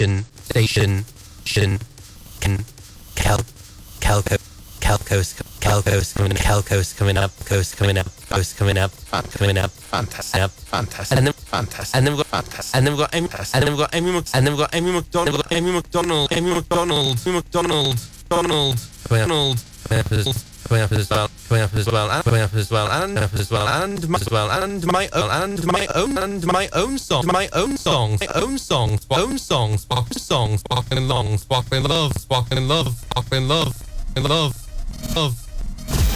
shin, can, Calcos coming up, coast coming up, fantastic, and then we've got Amy McDonald, coming up as well, and my own song, sparkling love,